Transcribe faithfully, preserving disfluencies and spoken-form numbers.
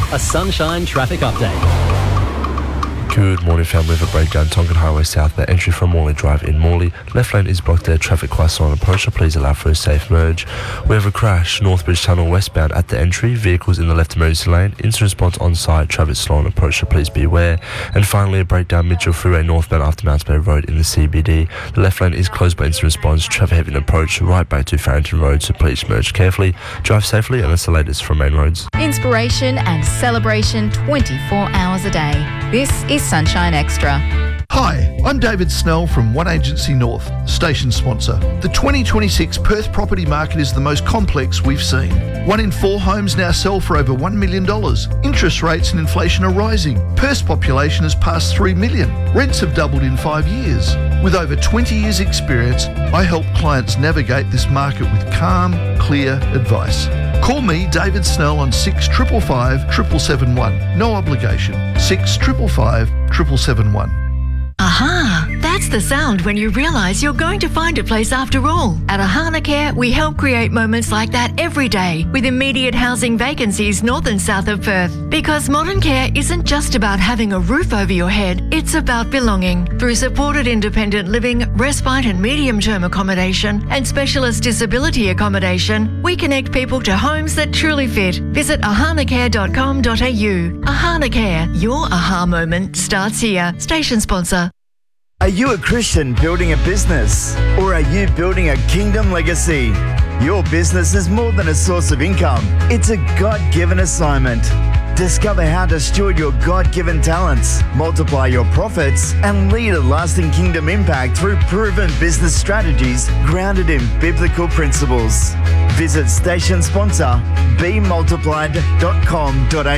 a Sunshine traffic update. Good morning, family. With a breakdown, Tonkin Highway southbound entry from Morley Drive in Morley. Left lane is blocked there. Traffic quite slow on approach, so please allow for a safe merge. We have a crash, Northbridge Tunnel westbound at the entry. Vehicles in the left emergency lane. Instant response on site. Traffic slow on approach, so please be aware. And finally, a breakdown, Mitchell Freeway northbound after Mounts Bay Road in the C B D. The left lane is closed by instant response. Traffic heavy in approach right back to Farrington Road, so please merge carefully. Drive safely, and that's the latest from Main Roads. Inspiration and celebration twenty-four hours a day. This is Sunshine Extra. Hi, I'm David Snell from One Agency North, station sponsor. The twenty twenty-six Perth property market is the most complex we've seen. One in four homes now sell for over one million dollars. Interest rates and inflation are rising. Perth's population has passed three million. Rents have doubled in five years. With over twenty years experience, I help clients navigate this market with calm, clear advice. Call me, David Snell, on six five five, seven seven seven one. No obligation. six five five, seven seven seven one. Aha! That's the sound when you realise you're going to find a place after all. At Ahana Care, we help create moments like that every day with immediate housing vacancies north and south of Perth. Because modern care isn't just about having a roof over your head, it's about belonging. Through supported independent living, respite and medium-term accommodation, and specialist disability accommodation, we connect people to homes that truly fit. Visit ahana care dot com dot a u. Ahana Care, your aha moment starts here. Station sponsor. Are you a Christian building a business? Or are you building a kingdom legacy? Your business is more than a source of income. It's a God-given assignment. Discover how to steward your God-given talents, multiply your profits, and lead a lasting kingdom impact through proven business strategies grounded in biblical principles. Visit station sponsor be multiplied dot com dot a u.